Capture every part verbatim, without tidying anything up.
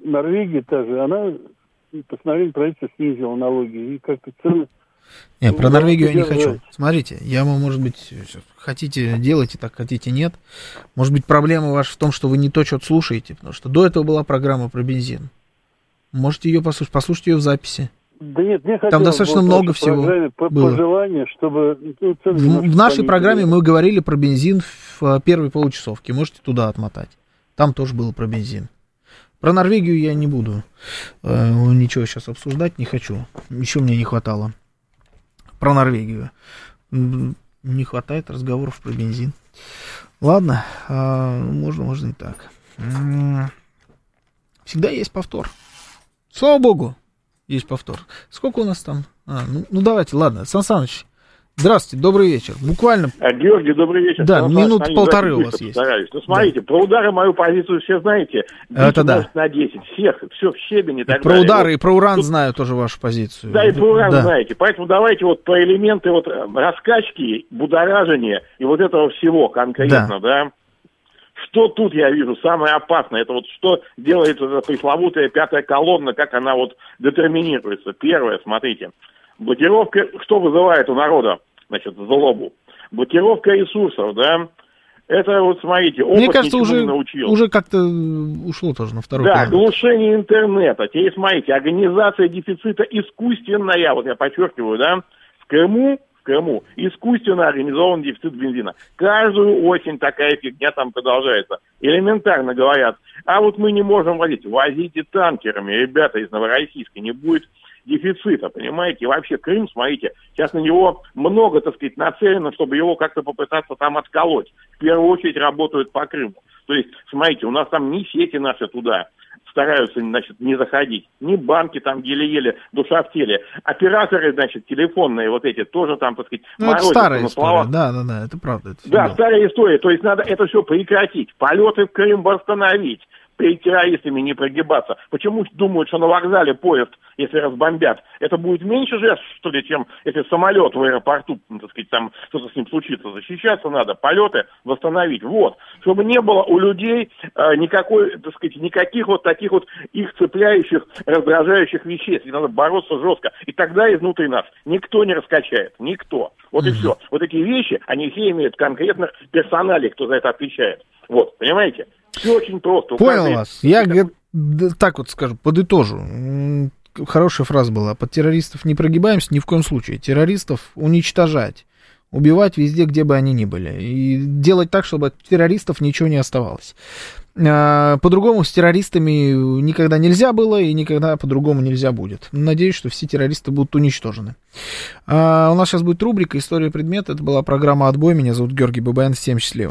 Норвегия та же, она постановление правительства снизило налоги, и как-то цены... Нет, про Норвегию я не хочу. Смотрите, я вам, может быть, хотите делайте так, хотите нет. Может быть, проблема ваша в том, что вы не то что-то слушаете, потому что до этого была программа про бензин. Можете ее послушать, послушайте ее в записи. Да нет, мне там достаточно много всего было. Пожелания, чтобы... Ну, в, в нашей программе мы говорили про бензин в первой получасовке. Можете туда отмотать. Там тоже было про бензин. Про Норвегию я не буду э, ничего сейчас обсуждать, не хочу. Еще мне не хватало. Про Норвегию. Не хватает разговоров про бензин. Ладно, э, можно, можно и так. Всегда есть повтор. Слава богу, есть повтор. Сколько у нас там? А, ну, ну давайте, ладно. Сан Саныч, здравствуйте, добрый вечер. Буквально... А, Георгий, добрый вечер. Да, Сан минут Саныч, полторы у вас есть. Постараюсь. Ну, смотрите, да. Про удары мою позицию все знаете. Это да. На десять. Всех, все в щебень и так и про далее. удары, вот. и про уран Тут... знаю тоже вашу позицию. Да, и про уран да. знаете. Поэтому давайте вот про элементы вот раскачки, будоражения и вот этого всего конкретно, да. да? Что тут я вижу самое опасное? Это вот что делает эта пресловутая пятая колонна, как она вот детерминируется. Первое, смотрите, блокировка, что вызывает у народа, значит, злобу? Блокировка ресурсов, да? Это вот, смотрите, опыт Мне кажется, уже, не научил. уже как-то ушло тоже на второй Да, план. глушение интернета. Теперь, смотрите, организация дефицита искусственная, вот я подчеркиваю, да? В Крыму Крыму искусственно организован дефицит бензина. Каждую осень такая фигня там продолжается. Элементарно говорят, а вот мы не можем возить. Возите танкерами, ребята из Новороссийска, не будет дефицита, понимаете? И вообще Крым, смотрите, сейчас на него много, так сказать, нацелено, чтобы его как-то попытаться там отколоть. В первую очередь работают по Крыму. То есть, смотрите, у нас там ни сети наши туда стараются, значит, не заходить, ни банки там еле-еле, душа в теле. Операторы, значит, телефонные вот эти тоже там, так сказать, ну, это старая история, да, да, да, это правда. Это да, старая история, то есть надо это все прекратить, полеты в Крым восстановить, перед террористами не прогибаться. Почему думают, что на вокзале поезд, если разбомбят, это будет меньше жертв, что ли, чем если самолет в аэропорту, так сказать, там что-то с ним случится. Защищаться надо, полеты восстановить. Вот. Чтобы не было у людей э, никакой, так сказать, никаких вот таких вот их цепляющих, раздражающих веществ. И надо бороться жестко. И тогда изнутри нас никто не раскачает. Никто. Вот mm-hmm. и все. Вот эти вещи, они все имеют конкретных персоналей, кто за это отвечает. Вот, понимаете? Все очень просто. Понял каждой... вас. Я это... так вот скажу, подытожу. Хорошая фраза была. Под террористов не прогибаемся ни в коем случае. Террористов уничтожать, убивать везде, где бы они ни были. И делать так, чтобы от террористов ничего не оставалось. По-другому с террористами никогда нельзя было и никогда по-другому нельзя будет. Надеюсь, что все террористы будут уничтожены. У нас сейчас будет рубрика «История предмета». Это была программа «Отбой». Меня зовут Георгий Бабаян. Всем счастливо.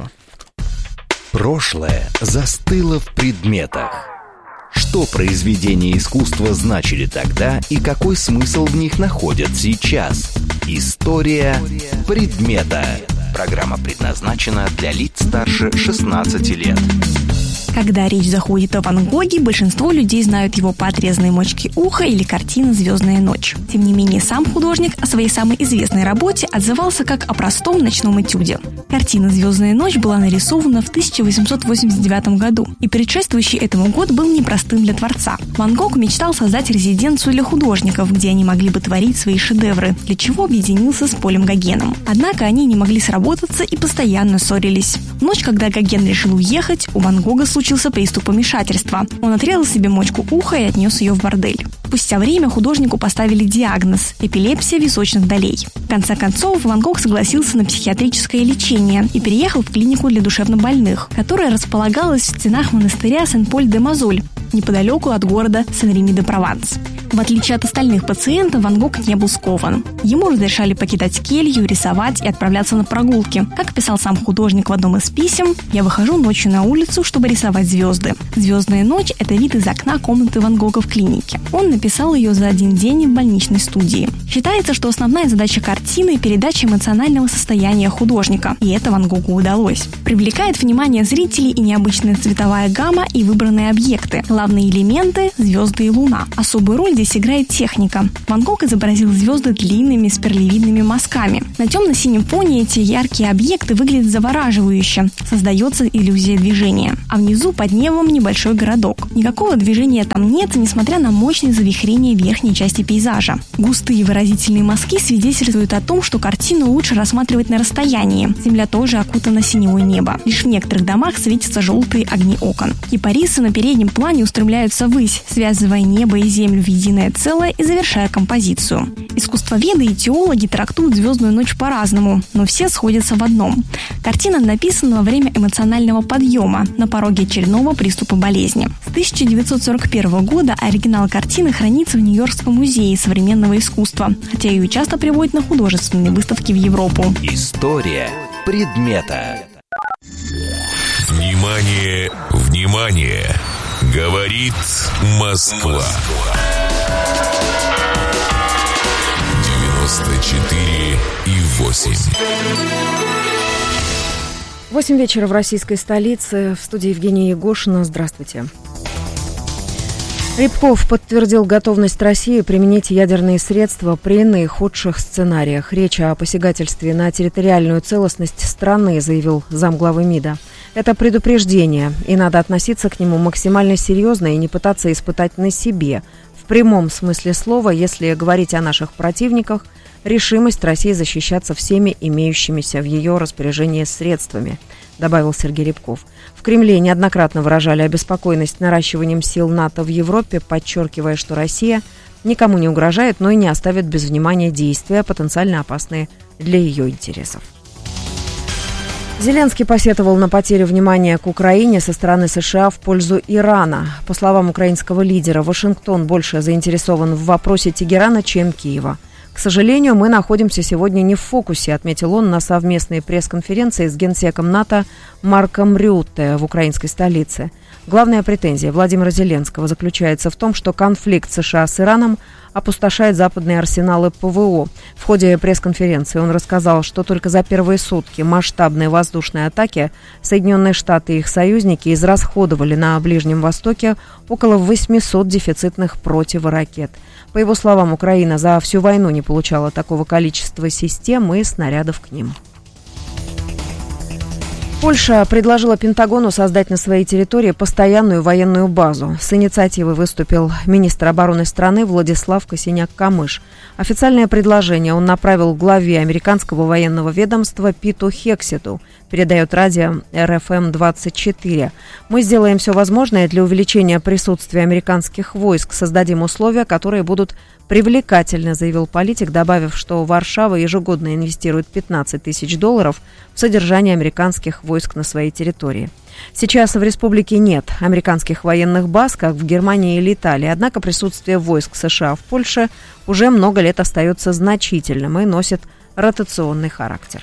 Прошлое застыло в предметах. Что произведения искусства значили тогда и какой смысл в них находят сейчас? История предмета. Программа предназначена для лиц старше шестнадцати лет. Когда речь заходит о Ван Гоге, большинство людей знают его по отрезанной мочке уха или картины «Звездная ночь». Тем не менее, сам художник о своей самой известной работе отзывался как о простом ночном этюде. Картина «Звездная ночь» была нарисована в тысяча восемьсот восемьдесят девятом году, и предшествующий этому год был непростым для творца. Ван Гог мечтал создать резиденцию для художников, где они могли бы творить свои шедевры, для чего объединился с Полем Гогеном. Однако они не могли сработаться и постоянно ссорились. В ночь, когда Гоген решил уехать, у Ван Гога случилось случился приступ помешательства. Он отрезал себе мочку уха и отнес ее в бордель. Спустя время художнику поставили диагноз – эпилепсия височных долей. В конце концов, Ван Гог согласился на психиатрическое лечение и переехал в клинику для душевнобольных, которая располагалась в стенах монастыря Сен-Поль-де-Мазоль, неподалеку от города Сен-Реми-де-Прованс. В отличие от остальных пациентов, Ван Гог не был скован. Ему разрешали покидать келью, рисовать и отправляться на прогулки. Как писал сам художник в одном из писем, «Я выхожу ночью на улицу, чтобы рисовать звезды. Звездная ночь – это вид из окна комнаты Ван Гога в клинике». Он написал ее за один день в больничной студии. Считается, что основная задача картины – передача эмоционального состояния художника, и это Ван Гогу удалось. Привлекает внимание зрителей и необычная цветовая гамма и выбранные объекты. Главные элементы – звезды и луна. Особую роль здесь играет техника. Ван Гог изобразил звезды длинными спиралевидными мазками. На темно-синем фоне эти яркие объекты выглядят завораживающе. Создается иллюзия движения. А внизу под небом небольшой городок. Никакого движения там нет, несмотря на мощные завихрения верхней части пейзажа. Густые выразительные мазки свидетельствуют о том, что картину лучше рассматривать на расстоянии. Земля тоже окутана синевой небо. Лишь в некоторых домах светятся желтые огни окон. Кипарисы на переднем плане устремляются ввысь, связывая небо и землю в единое целое и завершая композицию. Искусствоведы и теологи трактуют «Звездную ночь» по-разному, но все сходятся в одном. Картина написана во время эмоционального подъема, на пороге очередного приступа болезни. С тысяча девятьсот сорок первого года оригинал картины хранится в Нью-Йоркском музее современного искусства, хотя ее часто приводят на художественные выставки в Европу. История предмета. Внимание, внимание! Говорит Москва. девяносто четыре и восемь. Восемь вечера в российской столице. В студии Евгения Егошина. Здравствуйте. Рябков подтвердил готовность России применить ядерные средства при наихудших сценариях. Речь о посягательстве на территориальную целостность страны, заявил замглавы МИДа. Это предупреждение, и надо относиться к нему максимально серьезно и не пытаться испытать на себе. В прямом смысле слова, если говорить о наших противниках, решимость России защищаться всеми имеющимися в ее распоряжении средствами, добавил Сергей Рябков. В Кремле неоднократно выражали обеспокоенность наращиванием сил НАТО в Европе, подчеркивая, что Россия никому не угрожает, но и не оставит без внимания действия, потенциально опасные для ее интересов. Зеленский посетовал на потерю внимания к Украине со стороны США в пользу Ирана. По словам украинского лидера, Вашингтон больше заинтересован в вопросе Тегерана, чем Киева. К сожалению, мы находимся сегодня не в фокусе, отметил он на совместной пресс-конференции с генсеком НАТО Марком Рютте в украинской столице. Главная претензия Владимира Зеленского заключается в том, что конфликт США с Ираном опустошает западные арсеналы ПВО. В ходе пресс-конференции он рассказал, что только за первые сутки масштабной воздушной атаки Соединенные Штаты и их союзники израсходовали на Ближнем Востоке около восемьсот дефицитных противоракет. По его словам, Украина за всю войну не получала такого количества систем и снарядов к ним. Польша предложила Пентагону создать на своей территории постоянную военную базу. С инициативой выступил министр обороны страны Владислав Косиняк-Камыш. Официальное предложение он направил главе американского военного ведомства Питу Хексету, передает радио эр эф эм двадцать четыре. «Мы сделаем все возможное для увеличения присутствия американских войск, создадим условия, которые будут привлекательны», заявил политик, добавив, что Варшава ежегодно инвестирует пятнадцать тысяч долларов в содержание американских войск на своей территории. Сейчас в республике нет американских военных баз, как в Германии или Италии, однако присутствие войск США в Польше уже много лет остается значительным и носит ротационный характер.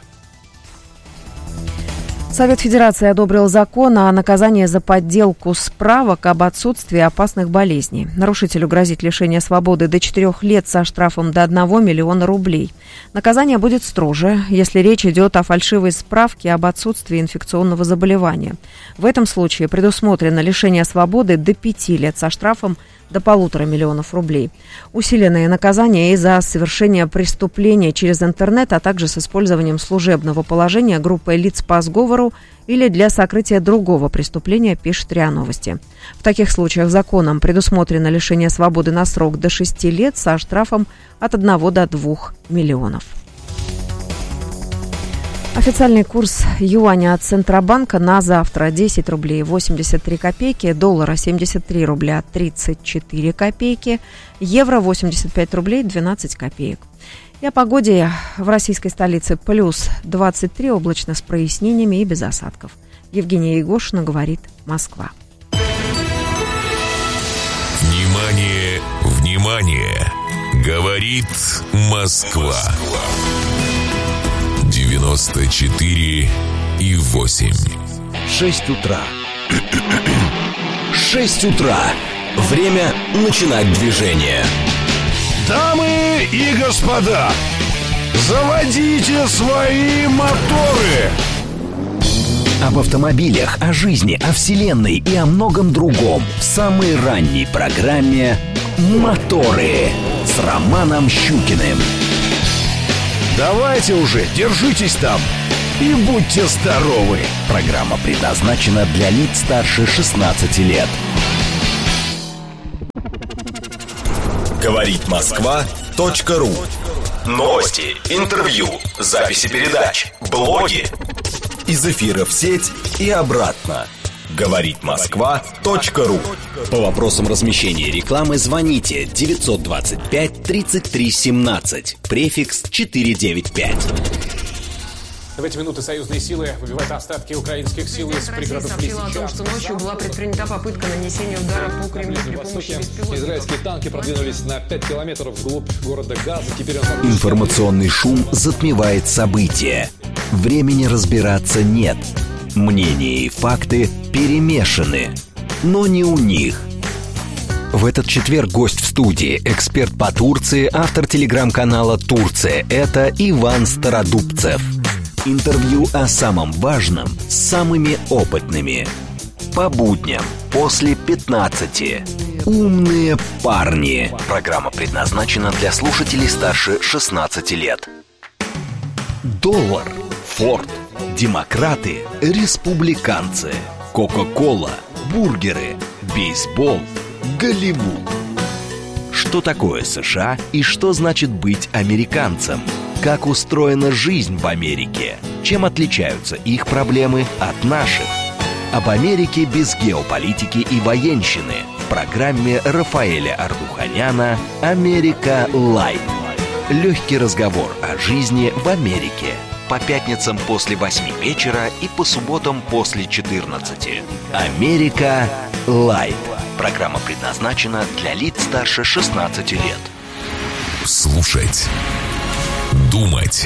Совет Федерации одобрил закон о наказании за подделку справок об отсутствии опасных болезней. Нарушителю грозит лишение свободы до четырех лет со штрафом до одного миллиона рублей. Наказание будет строже, если речь идет о фальшивой справке об отсутствии инфекционного заболевания. В этом случае предусмотрено лишение свободы до пяти лет со штрафом до полутора миллионов рублей. Усиленное наказание и за совершение преступления через интернет, а также с использованием служебного положения группой лиц по сговору или для сокрытия другого преступления, пишет РИА Новости. В таких случаях законом предусмотрено лишение свободы на срок до шести лет со штрафом от одного до двух миллионов. Официальный курс юаня от Центробанка на завтра: десять рублей восемьдесят три копейки, доллара семьдесят три рубля тридцать четыре копейки, евро восемьдесят пять рублей двенадцать копеек. И о погоде в российской столице: плюс двадцать три, облачно с прояснениями и без осадков. Евгения Егошина, говорит Москва. Внимание, внимание! Говорит Москва. девяносто четыре и восемь. Шесть утра. Шесть утра. Время начинать движение. Дамы и господа, заводите свои моторы. Об автомобилях, о жизни, о вселенной и о многом другом в самой ранней программе «Моторы» с Романом Щукиным. Давайте уже, держитесь там и будьте здоровы. Программа предназначена для лиц старше шестнадцати лет. Говорит Москва точка ру. Новости, интервью, записи передач, блоги. Из эфира в сеть и обратно. Говорит Москва точка ру. По вопросам размещения рекламы звоните девятьсот двадцать пять тридцать три семнадцать, префикс четыреста девяносто пять. В эти минуты союзные силы выбивают остатки украинских сил из пригородов Лисичанска. Сообщила о том, что ночью была предпринята попытка нанесения удара по Кремлю при помощи беспилотников. Израильские танки продвинулись на пять километров вглубь города Газа. Теперь он... Информационный шум затмевает события. Времени разбираться нет. Мнения и факты перемешаны. Но не у них. В этот четверг гость в студии, эксперт по Турции, автор телеграм-канала «Турция». Это Иван Стародубцев. Интервью о самом важном с самыми опытными. По будням после пятнадцати. Умные парни. Программа предназначена для слушателей старше шестнадцати лет. Доллар, Форд, демократы, республиканцы, Кока-кола, бургеры, бейсбол, Голливуд. Что такое США и что значит быть американцем? Как устроена жизнь в Америке? Чем отличаются их проблемы от наших? Об Америке без геополитики и военщины в программе Рафаэля Ардуханяна «Америка Лайт». Легкий разговор о жизни в Америке. По пятницам после восьми вечера и по субботам после четырнадцати. «Америка Лайт». Программа предназначена для лиц старше шестнадцати лет. Слушать. Думать.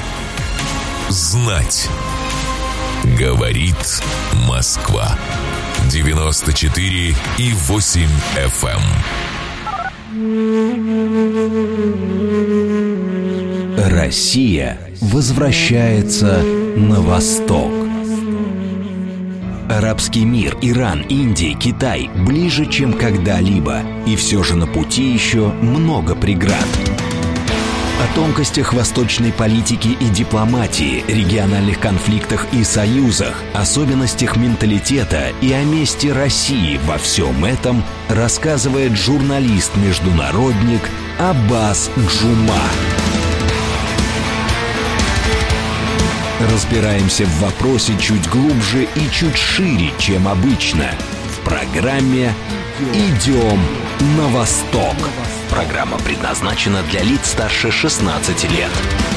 Знать. Говорит Москва. девяносто четыре и восемь эф эм. Россия возвращается на восток. Арабский мир, Иран, Индия, Китай ближе, чем когда-либо. И все же на пути еще много преград. О тонкостях восточной политики и дипломатии, региональных конфликтах и союзах, особенностях менталитета и о месте России во всем этом рассказывает журналист-международник Аббас Джума. Разбираемся в вопросе чуть глубже и чуть шире, чем обычно. В программе «Идем на восток». Программа предназначена для лиц старше шестнадцати лет.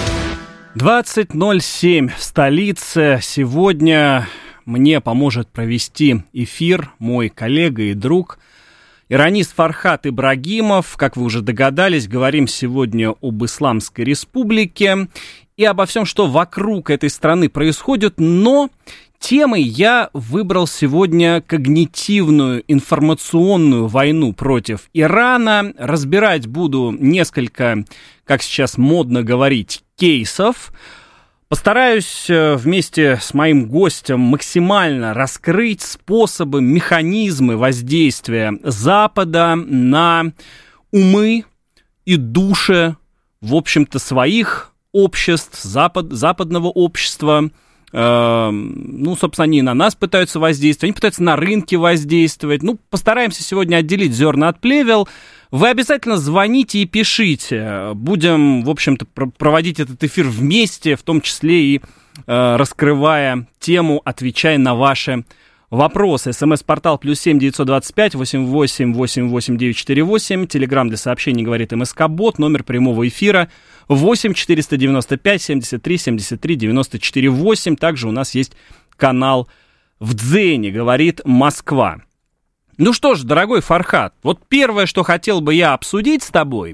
двадцать ноль семь в столице. Сегодня мне поможет провести эфир мой коллега и друг, иранист Фархат Ибрагимов. Как вы уже догадались, говорим сегодня об Исламской Республике и обо всем, что вокруг этой страны происходит, но темой я выбрал сегодня когнитивную информационную войну против Ирана. Разбирать буду несколько, как сейчас модно говорить, кейсов. Постараюсь вместе с моим гостем максимально раскрыть способы, механизмы воздействия Запада на умы и души, в общем-то, своих обществ, запад, западного общества. Э, ну, собственно, они на нас пытаются воздействовать, они пытаются на рынке воздействовать. Ну, постараемся сегодня отделить зерна от плевел. Вы обязательно звоните и пишите. Будем, в общем-то, проводить этот эфир вместе, в том числе и э, раскрывая тему, отвечая на ваши вопросы. СМС-портал плюс семь девятьсот двадцать пять восемь восемь восемь восемь девять четыре восемь. Телеграм для сообщений говорит МСК-бот. Номер прямого эфира восемь четыреста девяносто пять семьдесят три семьдесят три девяносто четыре восемь. Также у нас есть канал в Дзене, говорит Москва. Ну что ж, дорогой Фархат, вот первое, что хотел бы я обсудить с тобой,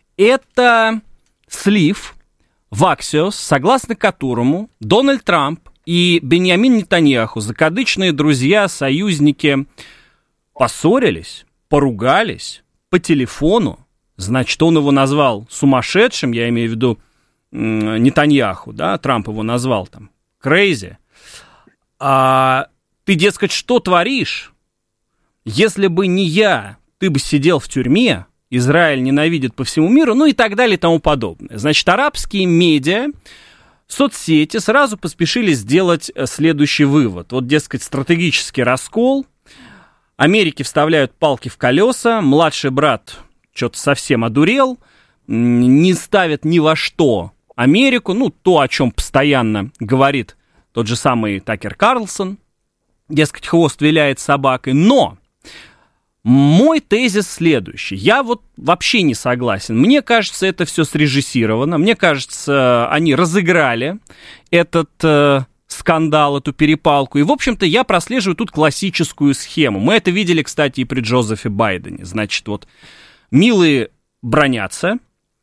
это слив в Axios, согласно которому Дональд Трамп и Беньямин Нетаньяху, закадычные друзья, союзники, поссорились, поругались по телефону. Значит, он его назвал сумасшедшим, я имею в виду Нетаньяху, да, Трамп его назвал там crazy. А ты, дескать, что творишь? Если бы не я, ты бы сидел в тюрьме, Израиль ненавидит по всему миру, ну и так далее и тому подобное. Значит, арабские медиа, соцсети сразу поспешили сделать следующий вывод. Вот, дескать, стратегический раскол, Америке вставляют палки в колеса, младший брат что-то совсем одурел, не ставит ни во что Америку, ну, то, о чем постоянно говорит тот же самый Такер Карлсон, дескать, хвост виляет собакой, но мой тезис следующий. Я вот вообще не согласен. Мне кажется, это все срежиссировано. Мне кажется, они разыграли этот э, скандал, эту перепалку. И, в общем-то, я прослеживаю тут классическую схему. Мы это видели, кстати, и при Джозефе Байдене. Значит, вот милые бранятся.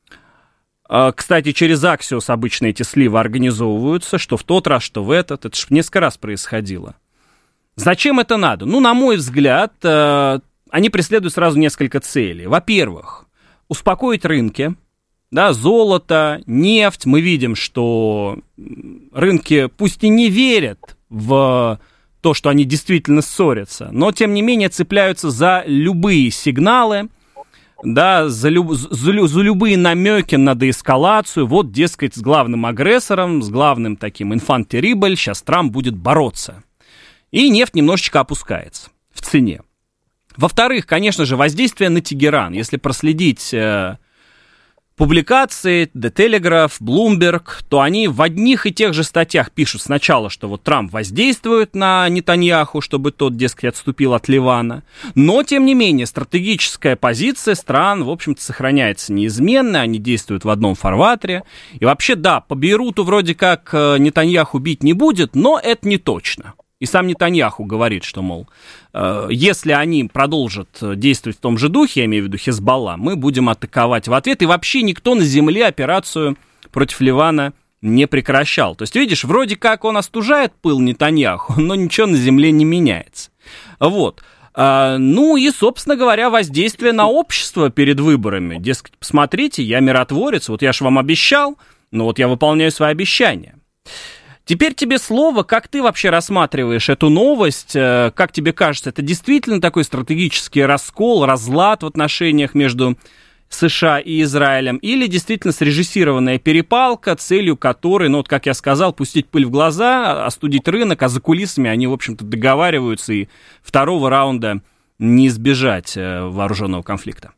Э, кстати, через Axios обычно эти сливы организовываются, что в тот раз, что в этот. Это же несколько раз происходило. Зачем это надо? Ну, на мой взгляд, э, они преследуют сразу несколько целей. Во-первых, успокоить рынки, да, золото, нефть. Мы видим, что рынки пусть и не верят в то, что они действительно ссорятся, но, тем не менее, цепляются за любые сигналы, да, за, люб, за, за любые намеки на деэскалацию. Вот, дескать, с главным агрессором, с главным таким инфан террибль сейчас Трамп будет бороться. И нефть немножечко опускается в цене. Во-вторых, конечно же, воздействие на Тегеран. Если проследить э, публикации The Telegraph, Bloomberg, то они в одних и тех же статьях пишут сначала, что вот Трамп воздействует на Нетаньяху, чтобы тот, дескать, отступил от Ливана. Но, тем не менее, стратегическая позиция стран, в общем-то, сохраняется неизменно. Они действуют в одном фарватере. И вообще, да, по Бейруту вроде как Нетаньяху бить не будет, но это не точно. И сам Нетаньяху говорит, что, мол, э, если они продолжат действовать в том же духе, я имею в виду Хизбалла, мы будем атаковать в ответ. И вообще никто на земле операцию против Ливана не прекращал. То есть, видишь, вроде как он остужает пыл Нетаньяху, но ничего на земле не меняется. Вот. А, ну и, собственно говоря, воздействие на общество перед выборами. Дескать, посмотрите, я миротворец, вот я же вам обещал, но вот я выполняю свои обещания. Теперь тебе слово, как ты вообще рассматриваешь эту новость, как тебе кажется, это действительно такой стратегический раскол, разлад в отношениях между США и Израилем, или действительно срежиссированная перепалка, целью которой, ну вот как я сказал, пустить пыль в глаза, остудить рынок, а за кулисами они, в общем-то, договариваются, и второго раунда не избежать вооруженного конфликта?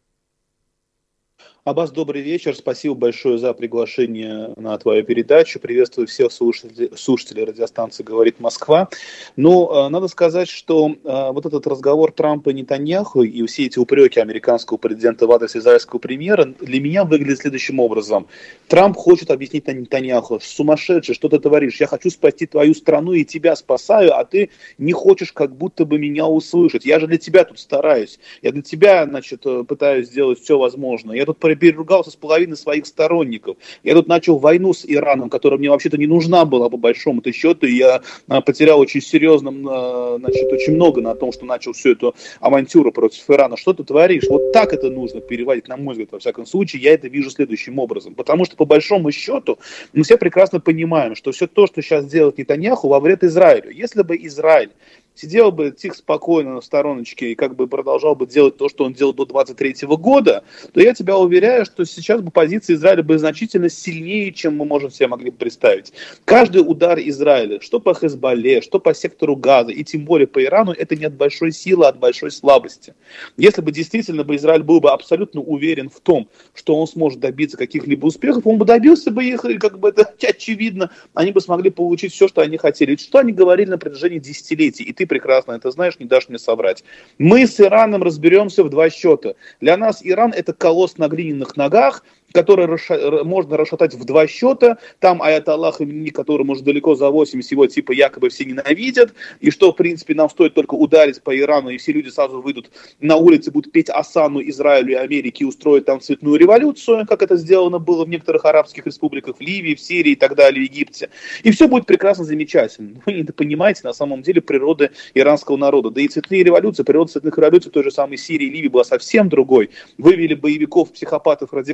Аббас, добрый вечер. Спасибо большое за приглашение на твою передачу. Приветствую всех слушателей, слушателей радиостанции «Говорит Москва». Но э, надо сказать, что э, вот этот разговор Трампа и Нетаньяху и все эти упреки американского президента в адрес израильского премьера для меня выглядят следующим образом. Трамп хочет объяснить Нетаньяху: сумасшедший, что ты творишь? Я хочу спасти твою страну и тебя спасаю, а ты не хочешь как будто бы меня услышать. Я же для тебя тут стараюсь. Я для тебя, значит, пытаюсь сделать все возможное. Я тут переругался с половиной своих сторонников. Я тут начал войну с Ираном, которая мне вообще-то не нужна была, по большому-то счету, и я а, потерял очень серьезно, а, значит, очень много на том, что начал всю эту авантюру против Ирана. Что ты творишь? Вот так это нужно переводить, на мой взгляд, во всяком случае. Я это вижу следующим образом. Потому что, по большому счету, мы все прекрасно понимаем, что все то, что сейчас делает Нетаньяху, во вред Израилю. Если бы Израиль сидел бы тихо, спокойно в стороночке и как бы продолжал бы делать то, что он делал до двадцать третьего года, то я тебя уверяю, что сейчас бы позиция Израиля бы значительно сильнее, чем мы, можем себе могли представить. Каждый удар Израиля, что по Хезболле, что по сектору Газа, и тем более по Ирану, это не от большой силы, а от большой слабости. Если бы действительно бы Израиль был бы абсолютно уверен в том, что он сможет добиться каких-либо успехов, он бы добился бы их, и как бы это очевидно, они бы смогли получить все, что они хотели. Ведь что они говорили на протяжении десятилетий, и ты прекрасно это знаешь, не дашь мне соврать. Мы с Ираном разберемся в два счета. Для нас Иран — это колосс на глиняных ногах, который расша- можно расшатать в два счета. Там аятоллах, который может далеко за восемьдесят, его типа якобы все ненавидят. И что, в принципе, нам стоит только ударить по Ирану, и все люди сразу выйдут на улицы, будут петь осану Израилю и Америке и устроить там цветную революцию, как это сделано было в некоторых арабских республиках, в Ливии, в Сирии и так далее, в Египте. И все будет прекрасно, замечательно. Вы не понимаете, на самом деле, природы иранского народа. Да и цветные революции, природа цветных революций в той же самой Сирии и Ливии была совсем другой. Вывели боевиков, психопатов, радикалов,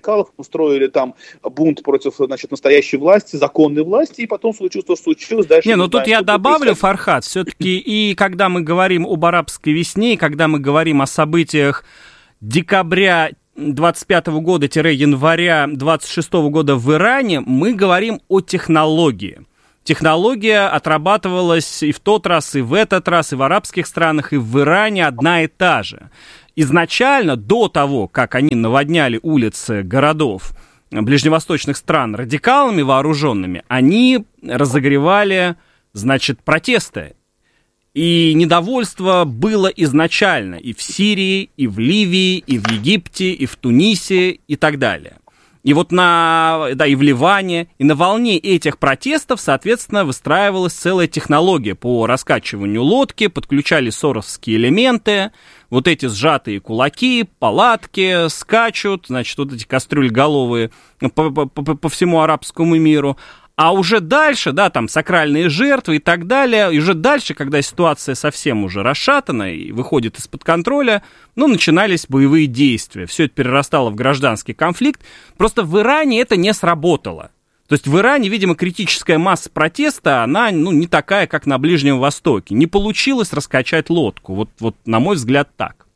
устроили там бунт против, значит, настоящей власти, законной власти, и потом случилось то, что случилось. Дальше не, ну не тут знаем, я что добавлю, происходит. Фархад, все-таки и когда мы говорим об арабской весне, и когда мы говорим о событиях декабря двадцать пятого года-января двадцать шестого года в Иране, мы говорим о технологии. Технология отрабатывалась и в тот раз, и в этот раз, и в арабских странах, и в Иране одна и та же. Изначально, до того, как они наводняли улицы городов ближневосточных стран радикалами вооруженными, они разогревали, значит, протесты. И недовольство было изначально и в Сирии, и в Ливии, и в Египте, и в Тунисе, и так далее. И вот на, да, и в Ливане, и на волне этих протестов, соответственно, выстраивалась целая технология по раскачиванию лодки, подключали соросовские элементы, вот эти сжатые кулаки, палатки скачут, значит, вот эти кастрюльголовые по, по, по, по всему арабскому миру. А уже дальше, да, там сакральные жертвы и так далее, и уже дальше, когда ситуация совсем уже расшатана и выходит из-под контроля, ну, начинались боевые действия. Все это перерастало в гражданский конфликт. Просто в Иране это не сработало. То есть в Иране, видимо, критическая масса протеста, она, ну, не такая, как на Ближнем Востоке. Не получилось раскачать лодку. Вот, вот на мой взгляд, так.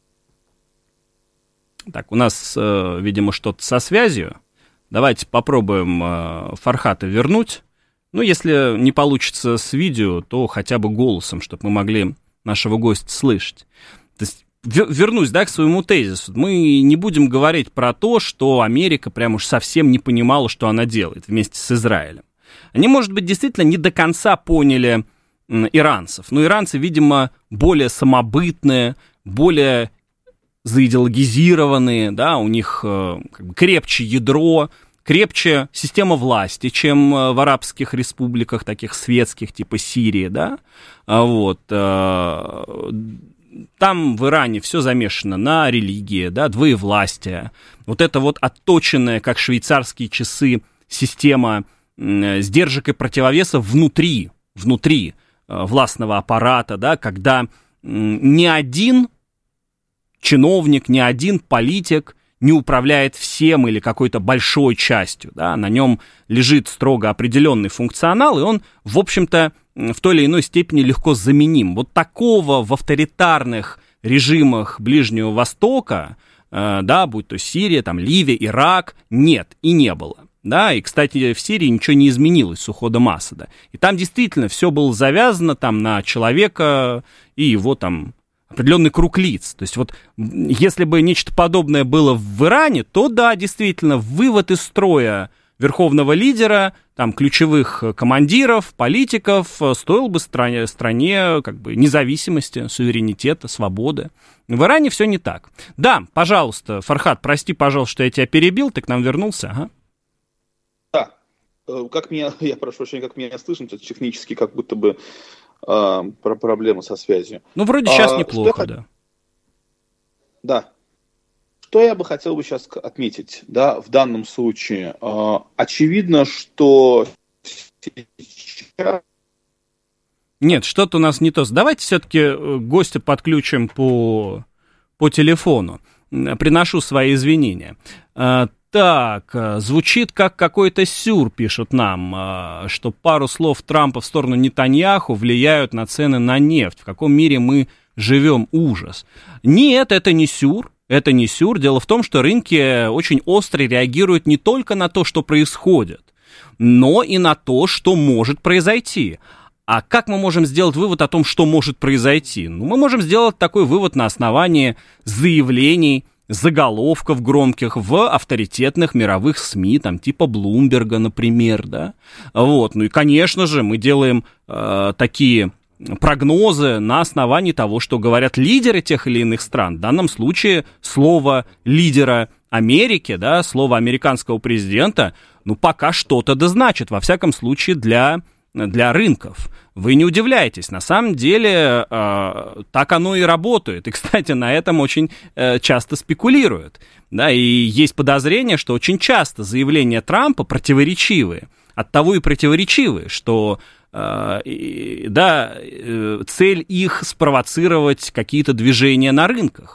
Так, у нас, э, видимо, что-то со связью. Давайте попробуем э, Фархата вернуть. Ну, если не получится с видео, то хотя бы голосом, чтобы мы могли нашего гостя слышать. То есть, вернусь, да, к своему тезису. Мы не будем говорить про то, что Америка прям уж совсем не понимала, что она делает вместе с Израилем. Они, может быть, действительно не до конца поняли м, иранцев. Но иранцы, видимо, более самобытные, более заидеологизированные, да, у них э, как бы крепче ядро, крепче система власти, чем в арабских республиках, таких светских, типа Сирии, да, вот, э, там в Иране все замешано на религии, да, двоевластие, вот это вот отточенная, как швейцарские часы, система э, сдержек и противовесов внутри, внутри э, властного аппарата, да, когда э, ни один чиновник, ни один политик не управляет всем или какой-то большой частью, да, на нем лежит строго определенный функционал, и он, в общем-то, в той или иной степени легко заменим. Вот такого в авторитарных режимах Ближнего Востока, э, да, будь то Сирия, там, Ливия, Ирак, нет и не было. Да, и, кстати, в Сирии ничего не изменилось с уходом Асада. И там действительно все было завязано там на человека и его там определенный круг лиц. То есть вот если бы нечто подобное было в Иране, то да, действительно, вывод из строя верховного лидера, там, ключевых командиров, политиков стоил бы стране, стране как бы независимости, суверенитета, свободы. В Иране все не так. Да, пожалуйста, Фархад, прости, пожалуйста, что я тебя перебил, ты к нам вернулся, ага. Да, как меня, я прошу прощения, как меня слышно, это технически как будто бы а, про проблемы со связью. Ну, вроде сейчас а, неплохо, я... да. Да. Что я бы хотел бы сейчас отметить, да, в данном случае? А, очевидно, что сейчас... Нет, что-то у нас не то. Давайте все-таки гостя подключим по, по телефону. Приношу свои извинения. Так, звучит как какой-то сюр, пишут нам, что пару слов Трампа в сторону Нетаньяху влияют на цены на нефть. В каком мире мы живем? Ужас. Нет, это не сюр. Это не сюр. Дело в том, что рынки очень остро реагируют не только на то, что происходит, но и на то, что может произойти. А как мы можем сделать вывод о том, что может произойти? Ну, мы можем сделать такой вывод на основании заявлений, заголовков громких в авторитетных мировых СМИ, там, типа Блумберга, например, да. Вот. Ну и, конечно же, мы делаем э, такие прогнозы на основании того, что говорят лидеры тех или иных стран. В данном случае слово лидера Америки, да, слово американского президента, ну, пока что-то да значит, во всяком случае, для, для рынков. Вы не удивляйтесь, на самом деле э, так оно и работает. И, кстати, на этом очень э, часто спекулируют. Да, и есть подозрение, что очень часто заявления Трампа противоречивые. Оттого и противоречивые, что э, да, э, цель их спровоцировать какие-то движения на рынках.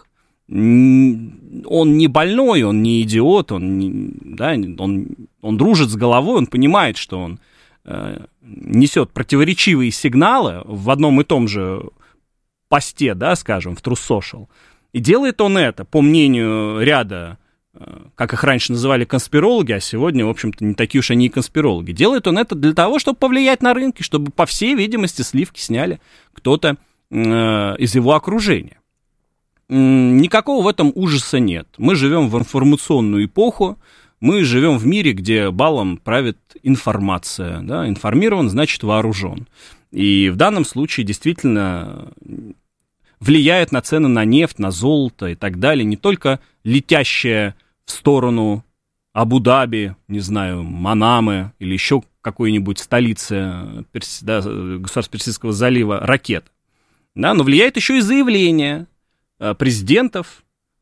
он не больной, он не идиот, он, не, да, он, он дружит с головой, он понимает, что он э, несет противоречивые сигналы в одном и том же посте, да, скажем, в Truth Social. И делает он это, по мнению ряда, э, как их раньше называли, конспирологи, а сегодня, в общем-то, не такие уж они и конспирологи. Делает он это для того, чтобы повлиять на рынки, чтобы, по всей видимости, сливки сняли кто-то э, из его окружения. Никакого в этом ужаса нет. Мы живем в информационную эпоху, мы живем в мире, где балом правит информация. Да? Информирован, значит вооружен. И в данном случае действительно влияет на цены на нефть, на золото и так далее не только летящая в сторону Абу-Даби, не знаю, Манамы или еще какой-нибудь столицы Перс... да, государства Персидского залива ракета, да? Но влияет еще и заявление президентов,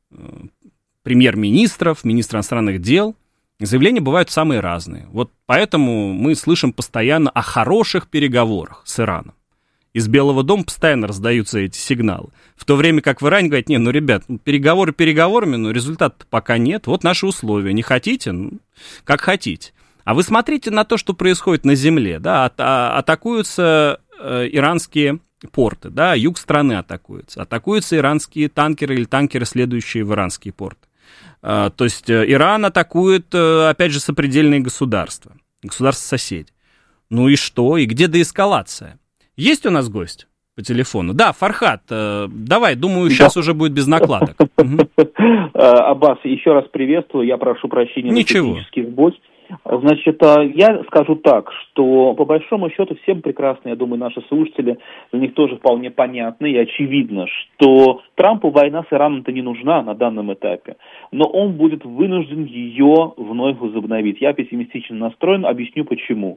премьер-министров, министра иностранных дел. Заявления бывают самые разные. Вот поэтому мы слышим постоянно о хороших переговорах с Ираном. Из Белого дома постоянно раздаются эти сигналы. В то время как в Иране говорят: не, ну, ребят, переговоры переговорами, но результата пока нет. Вот наши условия. Не хотите? Ну, как хотите. А вы смотрите на то, что происходит на земле. Да? А- атакуются э, иранские порты, да, юг страны атакуется. Атакуются иранские танкеры или танкеры, следующие в иранские порты. А, то есть Иран атакует, опять же, сопредельные государства, государства-соседи. Ну и что? И где деэскалация? Есть у нас гость по телефону? Да, Фархат, давай, думаю, сейчас да. уже будет без накладок. Аббас, еще раз приветствую, я прошу прощения за технический сбой. Значит, я скажу так, что по большому счету всем прекрасно, я думаю, наши слушатели, для них тоже вполне понятно и очевидно, что Трампу война с Ираном-то не нужна на данном этапе, но он будет вынужден ее вновь возобновить. Я пессимистично настроен, объясню почему.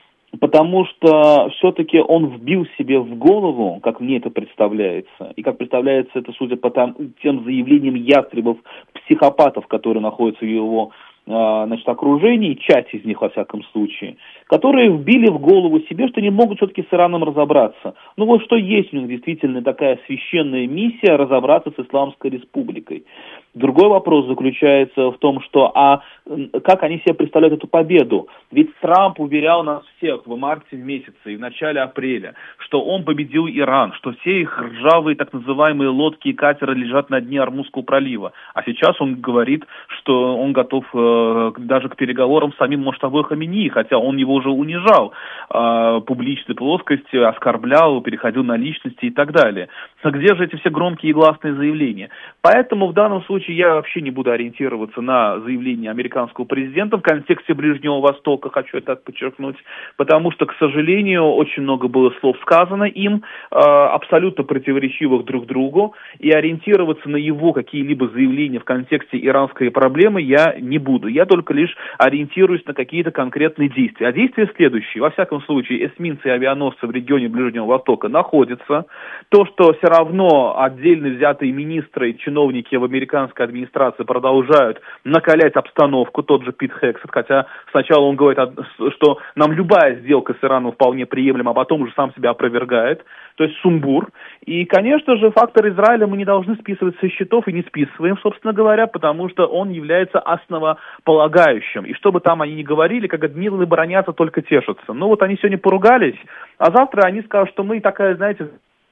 Потому что все-таки он вбил себе в голову, как мне это представляется, и как представляется это, судя по там, тем заявлениям ястребов, психопатов, которые находятся в его значит, окружении, часть из них, во всяком случае, которые вбили в голову себе, что не могут все-таки с Ираном разобраться. Ну вот что есть у них действительно такая священная миссия — разобраться с Исламской Республикой. Другой вопрос заключается в том, что а как они себе представляют эту победу? Ведь Трамп уверял нас всех в марте месяце и в начале апреля, что он победил Иран, что все их ржавые так называемые лодки и катеры лежат на дне Ормузского пролива. А сейчас он говорит, что он готов э, даже к переговорам с самим Муштабой Хаминеи, хотя он его уже унижал э, публичной плоскости, оскорблял, переходил на личности и так далее. А где же эти все громкие и гласные заявления? Поэтому в данном случае я вообще не буду ориентироваться на заявление американского президента в контексте Ближнего Востока, хочу это подчеркнуть, потому что, к сожалению, очень много было слов сказано им, э, абсолютно противоречивых друг другу, и ориентироваться на его какие-либо заявления в контексте иранской проблемы я не буду. Я только лишь ориентируюсь на какие-то конкретные действия. А действия следующие. Во всяком случае, эсминцы и авианосцы в регионе Ближнего Востока находятся. То, что все равно отдельно взятые министры и чиновники в американской администрации продолжают накалять обстановку, тот же Пит Хексет, хотя сначала он говорит, что нам любая сделка с Ираном вполне приемлема, а потом уже сам себя опровергает, то есть сумбур. И, конечно же, фактор Израиля мы не должны списывать со счетов и не списываем, собственно говоря, потому что он является основополагающим. И что бы там они ни говорили, как гнилые бронятся, только тешатся. Ну вот они сегодня поругались, а завтра они скажут, что мы такая, знаете...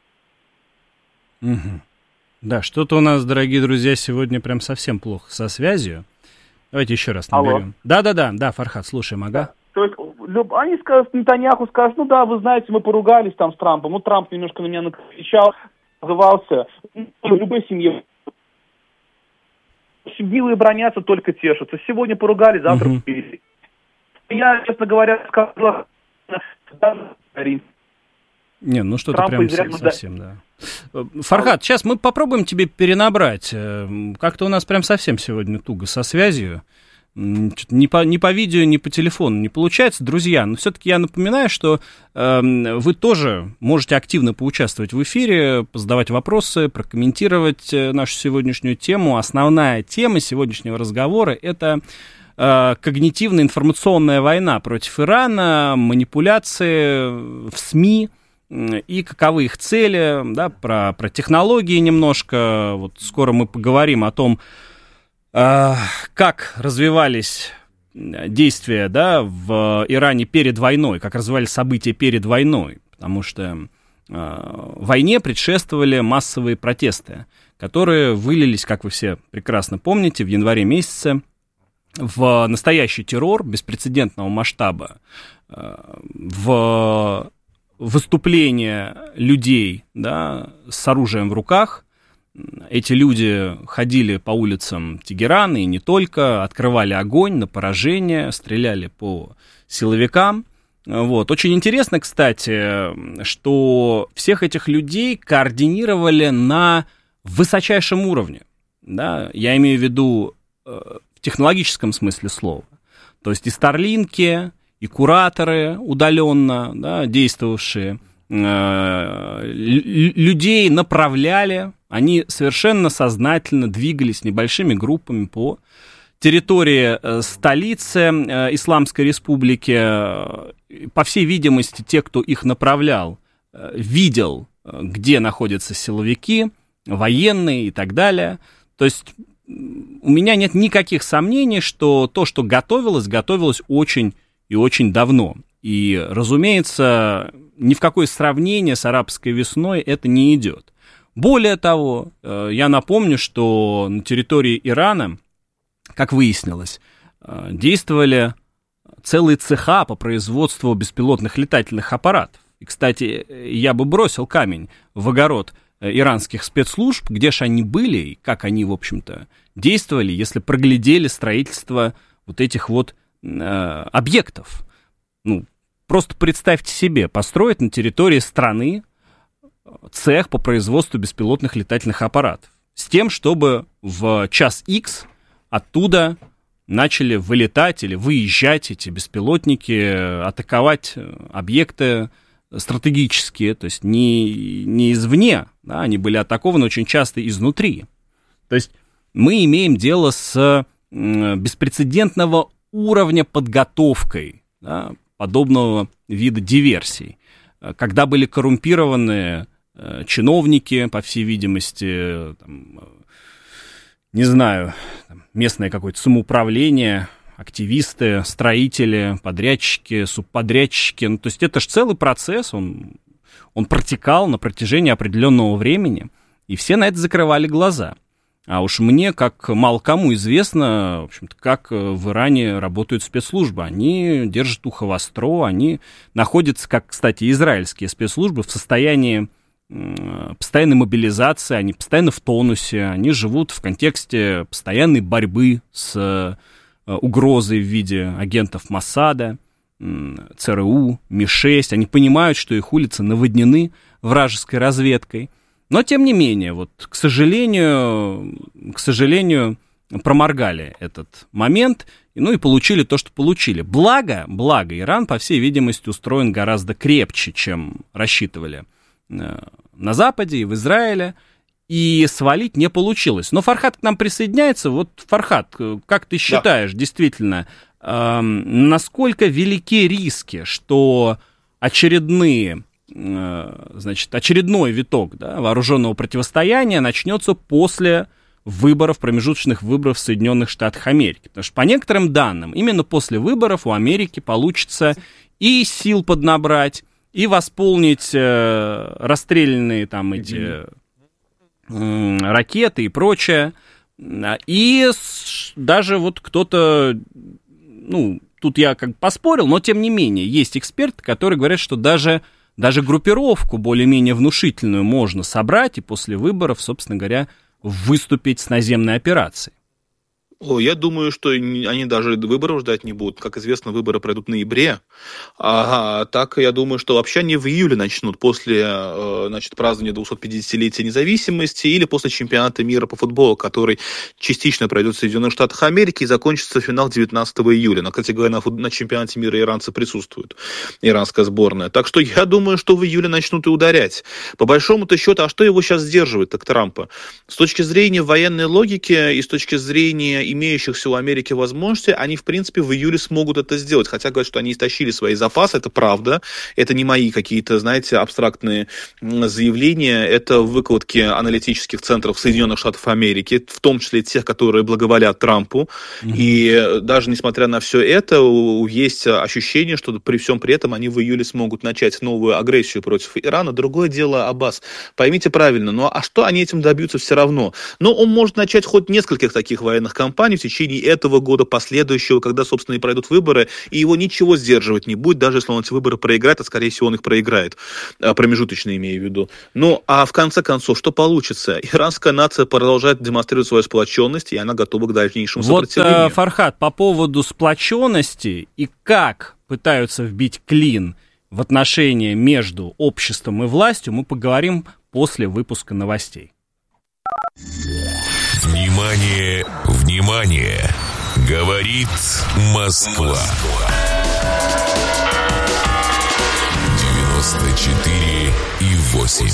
Угу. Да, что-то у нас, дорогие друзья, сегодня прям совсем плохо со связью. Давайте еще раз наберем. Да-да-да, да, Фархад, слушаем, ага. То есть они скажут, Нетаньяху скажут, ну да, вы знаете, мы поругались там с Трампом, ну Трамп немножко на меня накричал, назывался, в любой семье. Милые бронятся, только тешатся. Сегодня поругались, завтра угу. пересекли. Я, честно говоря, сказал... Не, ну что-то прям совсем, да. Фархад, сейчас мы попробуем тебе перенабрать. Как-то у нас прям совсем сегодня туго со связью. Ни по, ни по видео, ни по телефону не получается. Друзья, но все-таки я напоминаю, что э, вы тоже можете активно поучаствовать в эфире, задавать вопросы, прокомментировать нашу сегодняшнюю тему. Основная тема сегодняшнего разговора — это э, когнитивно-информационная война против Ирана, манипуляции в СМИ, и каковы их цели, да, про, про технологии немножко. Вот скоро мы поговорим о том, э, как развивались действия, да, в Иране перед войной, как развивались события перед войной, потому что э, войне предшествовали массовые протесты, которые вылились, как вы все прекрасно помните, в январе месяце в настоящий террор беспрецедентного масштаба, э, в выступление людей, да, с оружием в руках. Эти люди ходили по улицам Тегерана и не только, открывали огонь на поражение, стреляли по силовикам. Вот. Очень интересно, кстати, что всех этих людей координировали на высочайшем уровне. Да? Я имею в виду э, в технологическом смысле слова. То есть и старлинки, и кураторы удаленно, да, действовавшие, э, людей направляли. Они совершенно сознательно двигались небольшими группами по территории э, столицы э, Исламской Республики. По всей видимости, те, кто их направлял, э, видел, э, где находятся силовики, военные и так далее. То есть у меня нет никаких сомнений, что то, что готовилось, готовилось очень и очень давно. И, разумеется, ни в какое сравнение с арабской весной это не идет. Более того, я напомню, что на территории Ирана, как выяснилось, действовали целые цеха по производству беспилотных летательных аппаратов. И, кстати, я бы бросил камень в огород иранских спецслужб, где же они были и как они, в общем-то, действовали, если проглядели строительство вот этих вот э, объектов. Ну, просто представьте себе, построить на территории страны цех по производству беспилотных летательных аппаратов с тем, чтобы в час икс оттуда начали вылетать или выезжать эти беспилотники, атаковать объекты стратегические, то есть не, не извне, да, они были атакованы очень часто изнутри. То есть мы имеем дело с беспрецедентного уровня подготовкой, да, подобного вида диверсий, когда были коррумпированы чиновники, по всей видимости, там, не знаю, местное какое-то самоуправление, активисты, строители, подрядчики, субподрядчики. Ну, то есть это же целый процесс, он, он протекал на протяжении определенного времени, и все на это закрывали глаза. А уж мне, как мало кому известно, в общем-то, как в Иране работают спецслужбы. Они держат ухо востро, они находятся, как, кстати, израильские спецслужбы, в состоянии постоянной мобилизации, они постоянно в тонусе, они живут в контексте постоянной борьбы с угрозой в виде агентов Моссада, ЦРУ, Ми шесть. Они понимают, что их улицы наводнены вражеской разведкой. Но, тем не менее, вот, к сожалению, к сожалению, проморгали этот момент, ну и получили то, что получили. Благо, благо, Иран, по всей видимости, устроен гораздо крепче, чем рассчитывали на Западе и в Израиле, и свалить не получилось. Но Фархад к нам присоединяется. Вот, Фархад, как ты считаешь, да, действительно, э, насколько велики риски, что очередные, э, значит, очередной виток, да, вооруженного противостояния начнется после выборов, промежуточных выборов в Соединенных Штатах Америки? Потому что, по некоторым данным, именно после выборов у Америки получится и сил поднабрать, и восполнить э, расстрелянные там эти э, ракеты и прочее. И с, даже вот кто-то, ну, тут я как бы поспорил, но тем не менее, есть эксперты, которые говорят, что даже, даже группировку более-менее внушительную можно собрать и после выборов, собственно говоря, выступить с наземной операцией. О, я думаю, что они даже выборов ждать не будут. Как известно, выборы пройдут в ноябре. А так, я думаю, что вообще они в июле начнут, после, значит, празднования двухсотпятидесятилетия независимости или после чемпионата мира по футболу, который частично пройдет в Соединенных Штатах Америки и закончится финал девятнадцатого июля. Но, кстати говоря, на, фут... на чемпионате мира иранцы присутствуют, иранская сборная. Так что я думаю, что в июле начнут и ударять. По большому-то счету, а что его сейчас сдерживает, так Трампа? С точки зрения военной логики и с точки зрения имеющихся у Америки возможностей, они, в принципе, в июле смогут это сделать. Хотя говорят, что они истощили свои запасы, это правда. Это не мои какие-то, знаете, абстрактные заявления. Это выкладки аналитических центров Соединенных Штатов Америки, в том числе тех, которые благоволят Трампу. Mm-hmm. И даже несмотря на все это, есть ощущение, что при всем при этом они в июле смогут начать новую агрессию против Ирана. Другое дело, Аббас, поймите правильно, ну а что они этим добьются все равно? Ну, он может начать хоть нескольких таких военных кампаний в течение этого года, последующего, когда, собственно, и пройдут выборы, и его ничего сдерживать не будет, даже если он эти выборы проиграет, а скорее всего он их проиграет, промежуточно имею в виду. Ну, а в конце концов, что получится? Иранская нация продолжает демонстрировать свою сплоченность, и она готова к дальнейшему вот, сопротивлению. Вот, Фархад, по поводу сплоченности и как пытаются вбить клин в отношения между обществом и властью, мы поговорим после выпуска новостей. Внимание, внимание! Говорит Москва. девяносто четыре и восемь.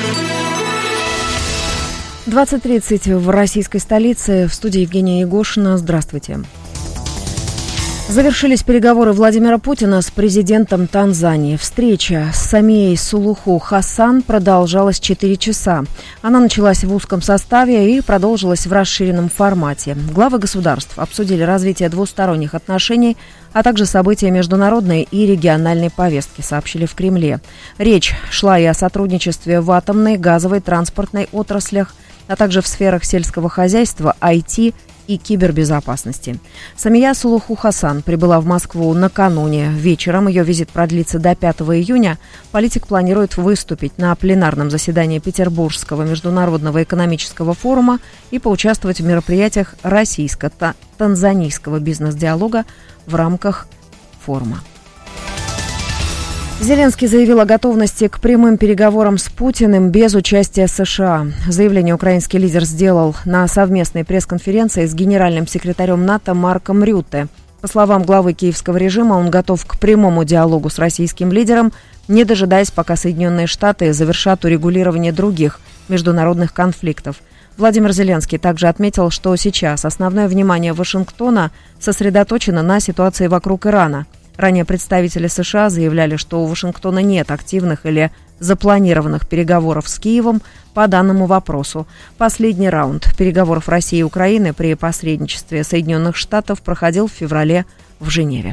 двадцать тридцать в российской столице. В студии Евгения Егошина. Здравствуйте. Завершились переговоры Владимира Путина с президентом Танзании. Встреча с Самией Сулуху Хасан продолжалась четыре часа. Она началась в узком составе и продолжилась в расширенном формате. Главы государств обсудили развитие двусторонних отношений, а также события международной и региональной повестки, сообщили в Кремле. Речь шла и о сотрудничестве в атомной, газовой, транспортной отраслях, а также в сферах сельского хозяйства, ай ти и кибербезопасности. Самия Сулуху Хасан прибыла в Москву накануне. Вечером ее визит продлится до пятого июня. Политик планирует выступить на пленарном заседании Петербургского международного экономического форума и поучаствовать в мероприятиях российско-танзанийского бизнес-диалога в рамках форума. Зеленский заявил о готовности к прямым переговорам с Путиным без участия США. Заявление украинский лидер сделал на совместной пресс-конференции с генеральным секретарем НАТО Марком Рютте. По словам главы киевского режима, он готов к прямому диалогу с российским лидером, не дожидаясь, пока Соединенные Штаты завершат урегулирование других международных конфликтов. Владимир Зеленский также отметил, что сейчас основное внимание Вашингтона сосредоточено на ситуации вокруг Ирана. Ранее представители США заявляли, что у Вашингтона нет активных или запланированных переговоров с Киевом по данному вопросу. Последний раунд переговоров России и Украины при посредничестве Соединенных Штатов проходил в феврале в Женеве.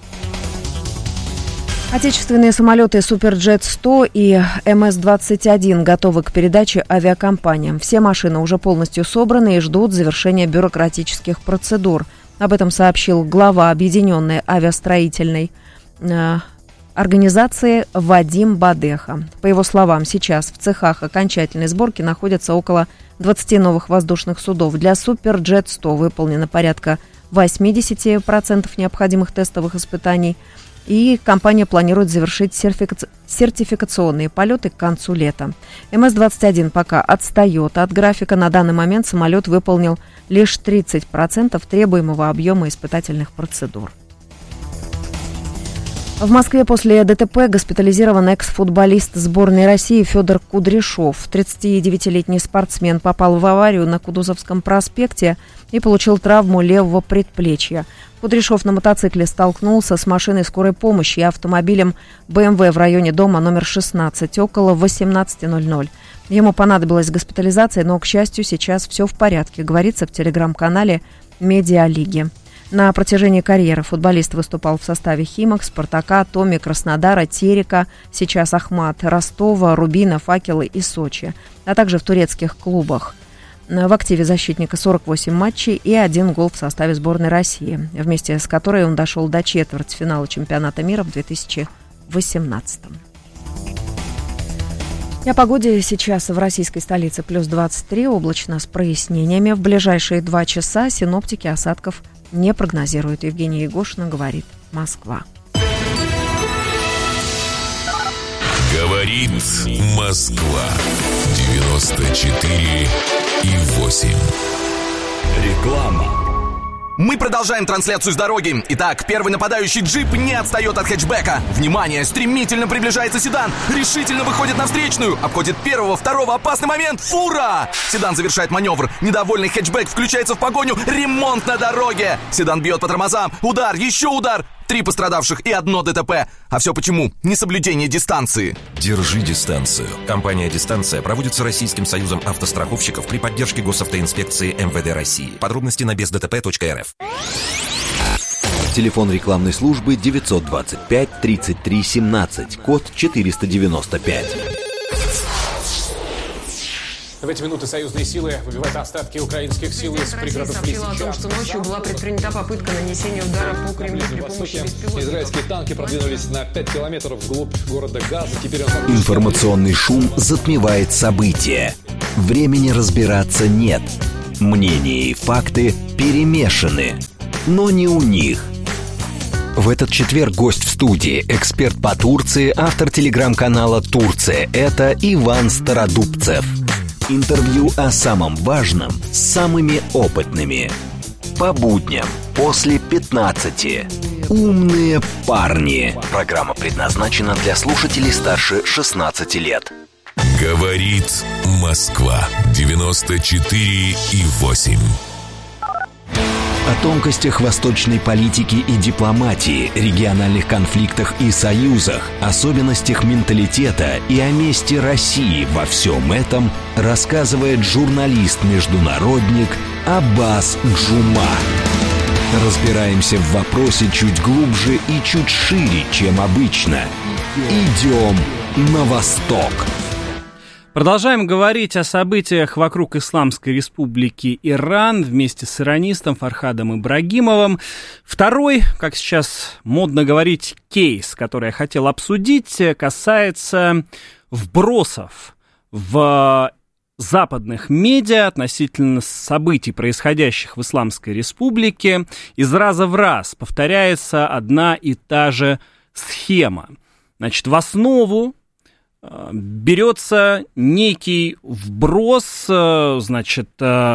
Отечественные самолеты Суперджет сто и эм эс двадцать один готовы к передаче авиакомпаниям. Все машины уже полностью собраны и ждут завершения бюрократических процедур. Об этом сообщил глава Объединенной авиастроительной э, организации Вадим Бадеха. По его словам, сейчас в цехах окончательной сборки находятся около двадцати новых воздушных судов. Для Суперджет сто выполнено порядка восемьдесят процентов необходимых тестовых испытаний. И компания планирует завершить сертифика- сертификационные полеты к концу лета. эм эс двадцать один пока отстает от графика. На данный момент самолет выполнил лишь тридцать процентов требуемого объема испытательных процедур. В Москве после ДТП госпитализирован экс-футболист сборной России Федор Кудряшов. тридцатидевятилетний спортсмен попал в аварию на Кутузовском проспекте и получил травму левого предплечья. Кудряшов на мотоцикле столкнулся с машиной скорой помощи и автомобилем бэ эм вэ в районе дома номер шестнадцать около восемнадцати ноль-ноль. Ему понадобилась госпитализация, но, к счастью, сейчас все в порядке, говорится в телеграм-канале «Медиалиги». На протяжении карьеры футболист выступал в составе «Химок», «Спартака», «Томи», «Краснодара», «Терека», сейчас «Ахмат», «Ростова», «Рубина», «Факелы» и «Сочи», а также в турецких клубах. В активе защитника сорок восемь матчей и один гол в составе сборной России, вместе с которой он дошел до четвертьфинала чемпионата мира в две тысячи восемнадцатом. И о погоде сейчас в российской столице плюс двадцать три, облачно с прояснениями. В ближайшие два часа синоптики осадков не прогнозируют. Евгения Егошина, говорит Москва. Говорит Москва. девяносто четыре и восемь. Реклама. Мы продолжаем трансляцию с дороги. Итак, первый нападающий джип не отстает от хэтчбека. Внимание, стремительно приближается седан. Решительно выходит на встречную. Обходит первого, второго, опасный момент. Фура! Седан завершает маневр. Недовольный хэтчбек включается в погоню. Ремонт на дороге. Седан бьет по тормозам. Удар, еще удар. Три пострадавших и одно ДТП. А все почему? Несоблюдение дистанции. Держи дистанцию. Компания «Дистанция» проводится Российским союзом автостраховщиков при поддержке госавтоинспекции эм вэ дэ России. Подробности на без дэ тэ пэ точка эр эф. Телефон рекламной службы девятьсот двадцать пять тридцать три семнадцать, код четыреста девяносто пять. В эти минуты союзные силы выбивают остатки украинских сил из пригородов Лисичанска. Сообщила о том, что ночью была предпринята попытка нанесения удара по Кремлю при помощи беспилотников. Израильские танки продвинулись на пять километров вглубь города Газа. Теперь он... Информационный шум затмевает события. Времени разбираться нет. Мнения и факты перемешаны. Но не у них. В этот четверг гость в студии, эксперт по Турции, автор телеграм-канала «Турция. Это» Иван Стародубцев. Интервью о самом важном с самыми опытными. По будням после пятнадцати. Умные парни. Программа предназначена для слушателей старше шестнадцати лет. Говорит Москва. девяносто четыре и восемь. О тонкостях восточной политики и дипломатии, региональных конфликтах и союзах, особенностях менталитета и о месте России во всем этом рассказывает журналист-международник Аббас Джума. Разбираемся в вопросе чуть глубже и чуть шире, чем обычно. Идем на восток. Продолжаем говорить о событиях вокруг Исламской Республики Иран вместе с иранистом Фархадом Ибрагимовым. Второй, как сейчас модно говорить, кейс, который я хотел обсудить, касается вбросов в западных медиа относительно событий, происходящих в Исламской Республике. Из раза в раз повторяется одна и та же схема. Значит, в основу берется некий вброс, значит,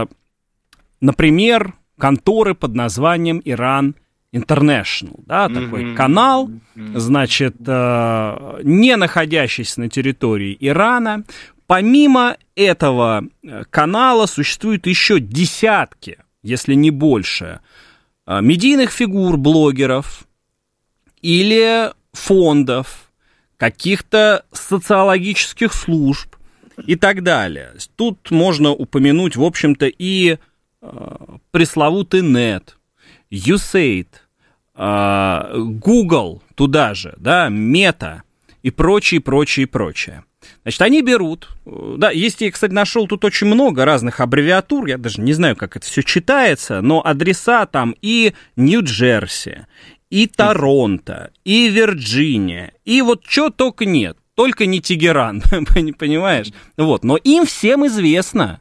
например, конторы под названием Иран International, да, mm-hmm. такой канал, значит, не находящийся на территории Ирана. Помимо этого канала существуют еще десятки, если не больше, медийных фигур, блогеров или фондов, каких-то социологических служб и так далее. Тут можно упомянуть, в общем-то, и э, пресловутый нет, ю эйд, э, Google туда же, да, Meta и прочее, прочее, прочее. Значит, они берут, да, есть, я, кстати, нашел тут очень много разных аббревиатур, я даже не знаю, как это все читается, но адреса там и Нью-Джерси, и Торонто, и Вирджиния, и вот что только нет, только не Тегеран, понимаешь? Вот, но им всем известно,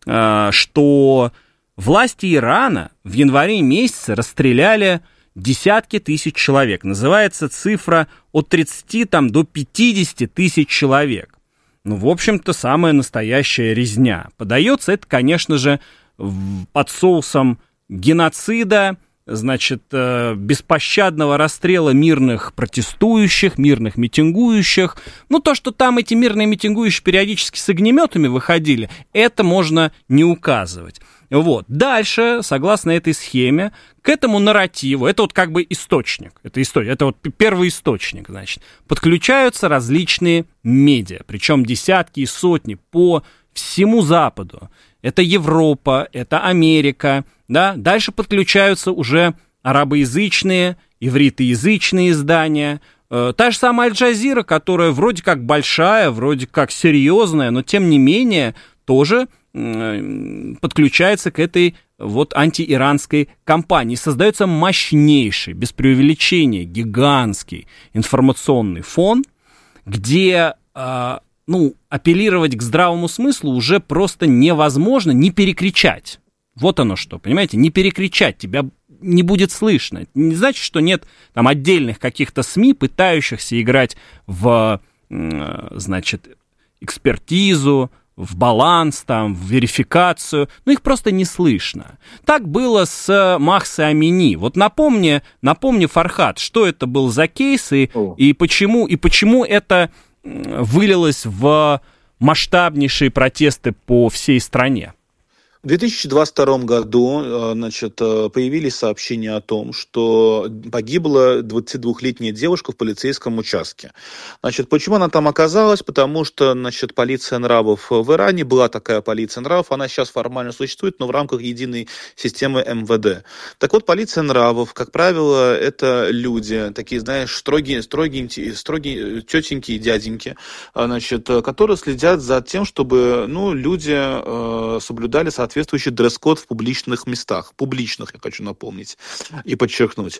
что власти Ирана в январе месяце расстреляли десятки тысяч человек. Называется цифра от тридцати там, до пятидесяти тысяч человек. Ну, в общем-то, самая настоящая резня. Подается это, конечно же, под соусом геноцида, значит, беспощадного расстрела мирных протестующих, мирных митингующих. Ну, то, что там эти мирные митингующие периодически с огнеметами выходили, это можно не указывать. Вот. Дальше, согласно этой схеме, к этому нарративу, это вот как бы источник, это, история, это вот первый источник, значит, подключаются различные медиа, причем десятки и сотни по всему Западу. Это Европа, это Америка, да, дальше подключаются уже арабоязычные, ивритоязычные издания, э, та же самая Аль-Джазира, которая вроде как большая, вроде как серьезная, но тем не менее тоже э, подключается к этой вот антииранской кампании. Создается мощнейший, без преувеличения, гигантский информационный фон, где... Э, ну, апеллировать к здравому смыслу уже просто невозможно, не перекричать. Вот оно что, понимаете, не перекричать, тебя не будет слышно. Не значит, что нет там отдельных каких-то СМИ, пытающихся играть в, значит, экспертизу, в баланс, там, в верификацию, но их просто не слышно. Так было с Махсой Амини. Вот напомни, напомни, Фархад, что это был за кейс и, и, почему, и почему это вылилось в масштабнейшие протесты по всей стране. В две тысячи двадцать втором году, значит, появились сообщения о том, что погибла двадцатидвухлетняя девушка в полицейском участке. Значит, почему она там оказалась? Потому что, значит, полиция нравов в Иране, была такая полиция нравов, она сейчас формально существует, но в рамках единой системы эм вэ дэ. Так вот, полиция нравов, как правило, это люди, такие, знаешь, строгие, строгие, строгие тетеньки и дяденьки, значит, которые следят за тем, чтобы, ну, люди э, соблюдали соответственно соответствующий дресс-код в публичных местах. Публичных, я хочу напомнить и подчеркнуть.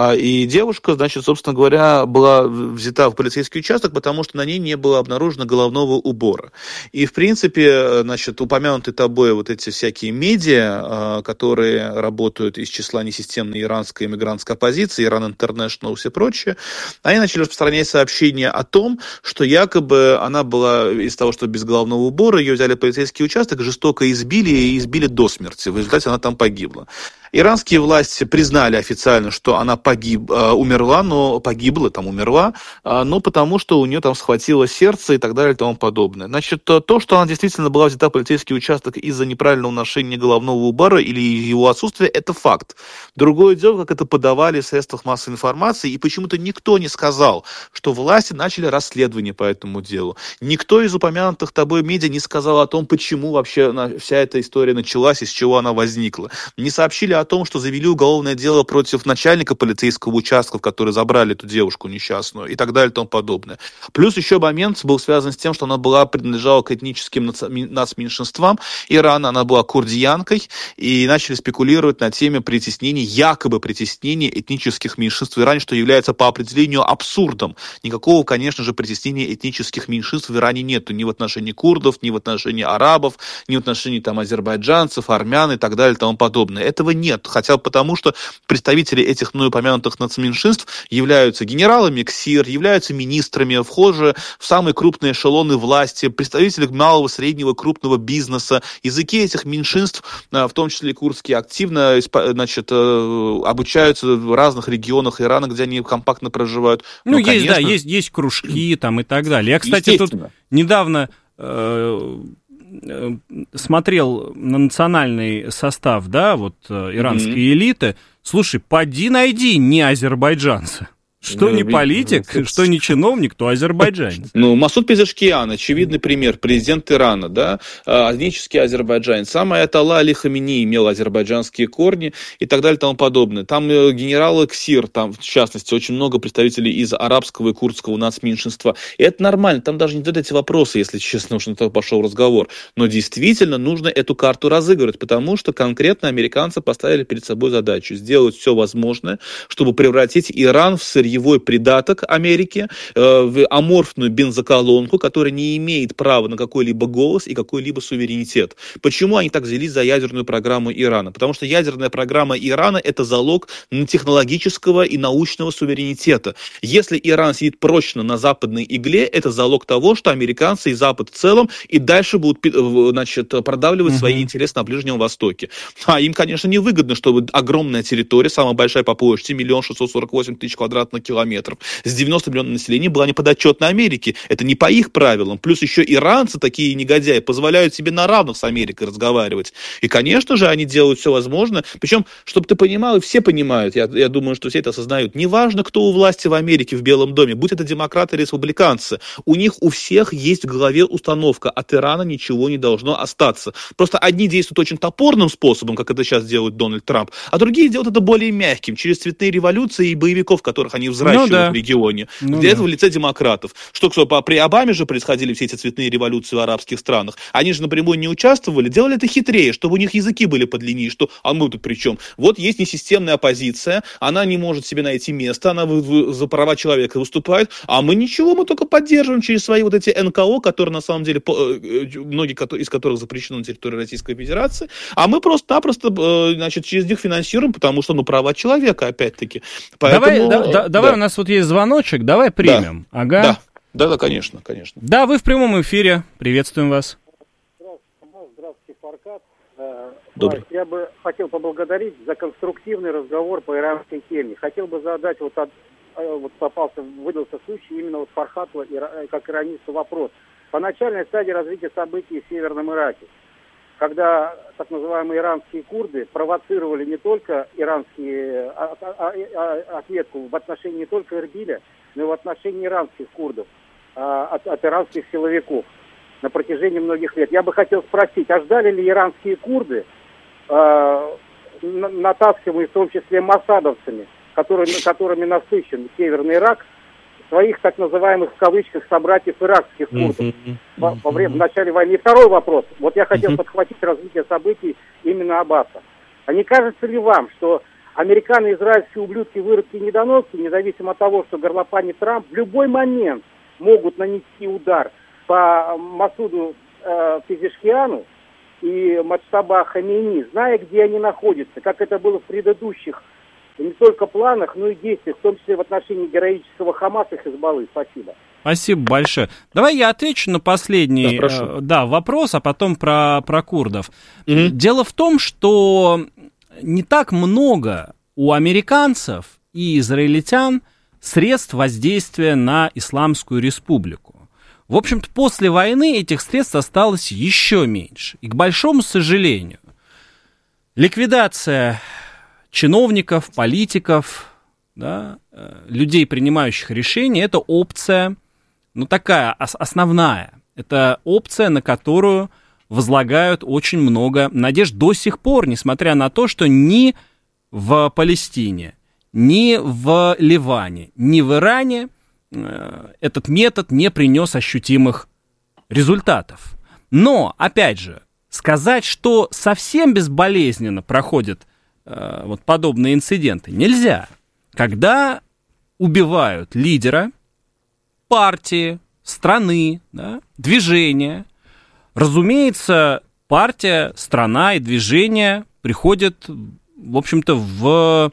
И девушка, значит, собственно говоря, была взята в полицейский участок, потому что на ней не было обнаружено головного убора. И, в принципе, значит, упомянутые тобой вот эти всякие медиа, которые работают из числа несистемной иранской иммигрантской оппозиции, Иран Интернешнл и все прочее, они начали распространять сообщения о том, что якобы она была из-за того, что без головного убора, ее взяли в полицейский участок, жестоко избили и избили до смерти. В результате она там погибла. Иранские власти признали официально, что она погиб, э, умерла, но погибла, там умерла, э, но потому что у нее там схватило сердце и так далее и тому подобное. Значит, то, что она действительно была взята в полицейский участок из-за неправильного ношения головного убора или его отсутствия, это факт. Другое дело, как это подавали в средствах массовой информации, и почему-то никто не сказал, что власти начали расследование по этому делу. Никто из упомянутых тобой медиа не сказал о том, почему вообще вся эта история началась и с чего она возникла. Не сообщили о том, что завели уголовное дело против начальника полицейского участка, который забрали эту девушку несчастную, и так далее и тому подобное. Плюс еще момент был связан с тем, что она была, принадлежала к этническим нацменьшинствам Ирана, она была курдиянкой, и начали спекулировать на теме притеснения, якобы притеснения этнических меньшинств в Иране, что является по определению абсурдом. Никакого, конечно же, притеснения этнических меньшинств в Иране нету, ни в отношении курдов, ни в отношении арабов, ни в отношении там азербайджанцев, армян и так далее и тому подобное. Этого нет. Нет, хотя потому, что представители этих мной упомянутых нацменьшинств являются генералами КСИР, являются министрами, вхожи в самые крупные эшелоны власти, представители малого, среднего, крупного бизнеса. Языки этих меньшинств, в том числе и курдские, активно, значит, обучаются в разных регионах Ирана, где они компактно проживают. Ну, Но, есть, конечно... да, есть, есть кружки там и так далее. Я, кстати, тут недавно... Э- смотрел на национальный состав, да, вот иранской mm-hmm. элиты. Слушай, поди найди не азербайджанца. Что не политик, что не чиновник, то азербайджанец. Ну, Масуд Пезешкиан, очевидный пример, президент Ирана, да, этнический азербайджанец. Сам Аятолла Али Хаминеи имел азербайджанские корни и так далее и тому подобное. Там генералы КСИР, там, в частности, очень много представителей из арабского и курдского нацменьшинства. И это нормально, там даже не дают эти вопросы, если честно, уж на то пошел разговор. Но действительно нужно эту карту разыгрывать, потому что конкретно американцы поставили перед собой задачу сделать все возможное, чтобы превратить Иран в сырье придаток Америки, э, в аморфную бензоколонку, которая не имеет права на какой-либо голос и какой-либо суверенитет. Почему они так взялись за ядерную программу Ирана? Потому что ядерная программа Ирана – это залог технологического и научного суверенитета. Если Иран сидит прочно на западной игле, это залог того, что американцы и Запад в целом и дальше будут, значит, продавливать uh-huh. свои интересы на Ближнем Востоке. А им, конечно, невыгодно, чтобы огромная территория, самая большая по площади, миллион шестьсот сорок восемь тысяч квадратных километров, с девяносто миллионов населения была неподотчетна Америке. Это не по их правилам. Плюс еще иранцы, такие негодяи, позволяют себе на равных с Америкой разговаривать. И, конечно же, они делают все возможное. Причем, чтобы ты понимал, и все понимают, я, я думаю, что все это осознают, неважно, кто у власти в Америке, в Белом доме, будь это демократы или республиканцы, у них у всех есть в голове установка, от Ирана ничего не должно остаться. Просто одни действуют очень топорным способом, как это сейчас делает Дональд Трамп, а другие делают это более мягким, через цветные революции и боевиков, которых они взращивают ну, да. в регионе. Ну, Для да. этого в лице демократов. Что, что при Обаме же происходили все эти цветные революции в арабских странах. Они же напрямую не участвовали, делали это хитрее, чтобы у них языки были подлиннее, что, а мы тут при чем? Вот есть несистемная оппозиция, она не может себе найти место, она в, в, за права человека выступает, а мы ничего, мы только поддерживаем через свои вот эти эн ка о, которые на самом деле, многие из которых запрещены на территории Российской Федерации, а мы просто-напросто, значит, через них финансируем, потому что, ну, права человека, опять-таки. Поэтому, давай, да, да, давай, у нас вот есть звоночек, давай примем. Да. Ага. Да. Да, да, конечно, конечно. Да, вы в прямом эфире. Приветствуем вас. Добрый. Я бы хотел поблагодарить за конструктивный разговор по иранской теме. Хотел бы задать, вот, от, вот попался, выдался случай, именно вот Фархату, как иранисту, вопрос. По начальной стадии развития событий в Северном Ираке, когда так называемые иранские курды провоцировали не только иранские а, а, а, ответку в отношении не только Эрбиля, но и в отношении иранских курдов, а, от, от иранских силовиков на протяжении многих лет. Я бы хотел спросить, а ждали ли иранские курды, э, натаскиваемые в том числе моссадовцами, которыми, которыми насыщен Северный Ирак, своих так называемых в кавычках собратьев иракских курдов mm-hmm. во, во время, в начале войны? И второй вопрос. Вот я хотел mm-hmm. подхватить развитие событий именно Аббаса. А не кажется ли вам, что американо-израильские ублюдки, выродки и недоносцы, независимо от того, что горлопанит Трамп, в любой момент могут нанести удар по Масуду э, Пезешкиану и Маджтаба Хамейни, зная, где они находятся, как это было в предыдущих не только планах, но и действиях, в том числе в отношении героического Хамаса и Хизбаллы. Спасибо. Спасибо большое. Давай я отвечу на последний да, э, да, вопрос, а потом про, про курдов. Mm-hmm. Дело в том, что не так много у американцев и израильтян средств воздействия на Исламскую Республику. В общем-то, после войны этих средств осталось еще меньше. И, к большому сожалению, ликвидация чиновников, политиков, да, людей, принимающих решения, это опция, ну, такая основная. Это опция, на которую возлагают очень много надежд до сих пор, несмотря на то, что ни в Палестине, ни в Ливане, ни в Иране этот метод не принес ощутимых результатов. Но, опять же, сказать, что совсем безболезненно проходят э, вот подобные инциденты, нельзя. Когда убивают лидера партии, страны, да, движения, разумеется, партия, страна и движение приходят, в общем-то, в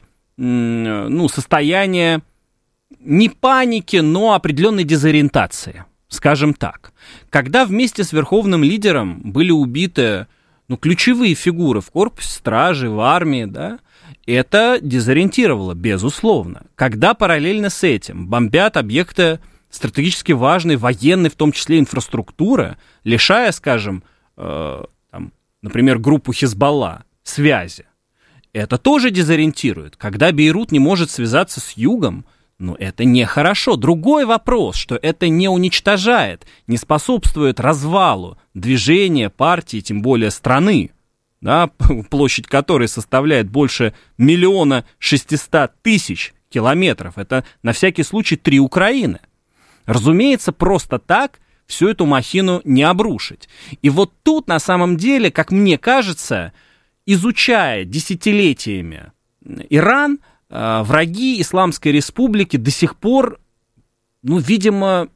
ну, состояние не паники, но определенной дезориентации, скажем так. Когда вместе с верховным лидером были убиты ну, ключевые фигуры в корпусе стражи, в армии, да, это дезориентировало, безусловно. Когда параллельно с этим бомбят объекты стратегически важной, военной, в том числе инфраструктуры, лишая, скажем, э, там, например, группу Хизбалла связи, это тоже дезориентирует. Когда Бейрут не может связаться с югом, ну, это нехорошо. Другой вопрос, что это не уничтожает, не способствует развалу движения, партии, тем более страны, да, площадь которой составляет больше миллиона шестисот тысяч километров. Это на всякий случай три Украины. Разумеется, просто так всю эту махину не обрушить. И вот тут, на самом деле, как мне кажется, изучая десятилетиями Иран, враги Исламской Республики до сих пор, ну, видимо,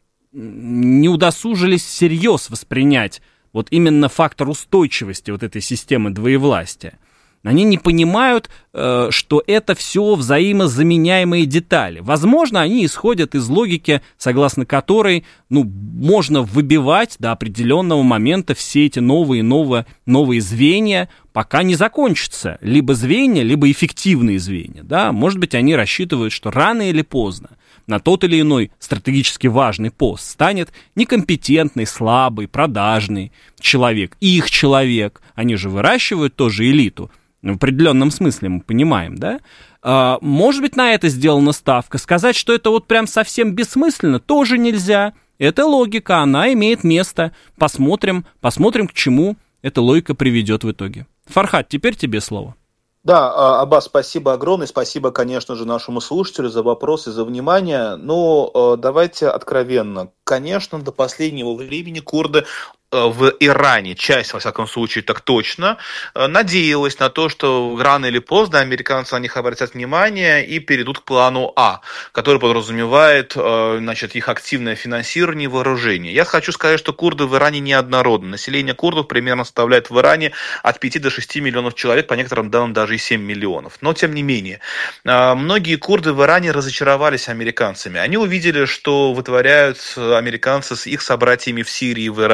не удосужились всерьез воспринять вот именно фактор устойчивости вот этой системы двоевластия. Они не понимают, что это все взаимозаменяемые детали. Возможно, они исходят из логики, согласно которой ну, можно выбивать до определенного момента все эти новые, новые, новые звенья, пока не закончатся либо звенья, либо эффективные звенья. Да? Может быть, они рассчитывают, что рано или поздно на тот или иной стратегически важный пост станет некомпетентный, слабый, продажный человек, их человек. Они же выращивают тоже элиту. В определенном смысле мы понимаем, да? А, может быть, на это сделана ставка. Сказать, что это вот прям совсем бессмысленно, тоже нельзя. Это логика, она имеет место. Посмотрим, посмотрим, к чему эта логика приведет в итоге. Фархад, теперь тебе слово. Да, Аббас, спасибо огромное. Спасибо, конечно же, нашему слушателю за вопросы, за внимание. Но давайте откровенно. Конечно, до последнего времени курды в Иране, часть, во всяком случае, так точно, надеялась на то, что рано или поздно американцы на них обратят внимание и перейдут к плану А, который подразумевает, значит, их активное финансирование и вооружение. Я хочу сказать, что курды в Иране неоднородны. Население курдов примерно составляет в Иране от пяти до шести миллионов человек, по некоторым данным даже и семь миллионов. Но, тем не менее, многие курды в Иране разочаровались американцами. Они увидели, что вытворяют американцы с их собратьями в Сирии и в Ираке.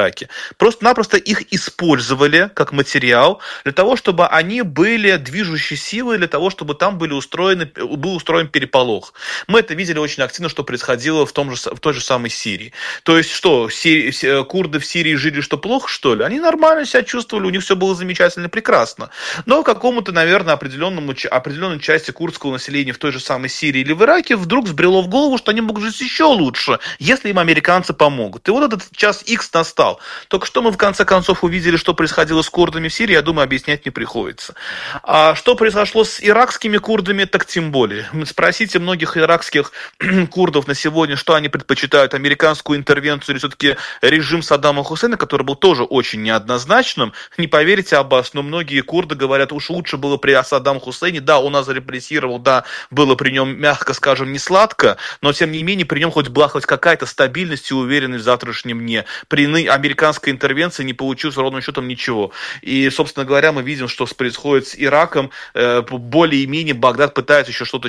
просто-напросто их использовали как материал для того, чтобы они были движущей силой, для того, чтобы там были устроены, был устроен переполох. Мы это видели очень активно, что происходило в, том же, в той же самой Сирии. То есть что, Сирии, курды в Сирии жили что, плохо, что ли? Они нормально себя чувствовали, у них все было замечательно, прекрасно. Но какому-то, наверное, определенному, определенной части курдского населения в той же самой Сирии или в Ираке вдруг взбрело в голову, что они могут жить еще лучше, если им американцы помогут. И вот этот час Икс настал. Только что мы в конце концов увидели, что происходило с курдами в Сирии, я думаю, объяснять не приходится. А что произошло с иракскими курдами, так тем более. Спросите многих иракских курдов на сегодня, что они предпочитают, американскую интервенцию или все-таки режим Саддама Хусейна, который был тоже очень неоднозначным. Не поверите, Аббас, но многие курды говорят, уж лучше было при Саддаме Хусейне. Да, он нас репрессировал, да, было при нем, мягко скажем, не сладко, но тем не менее при нем хоть была хоть какая-то стабильность и уверенность в завтрашнем дне. При американской интервенции не получилось ровным счетом ничего. И, собственно говоря, мы видим, что происходит с Ираком. Более-менее Багдад пытается еще что-то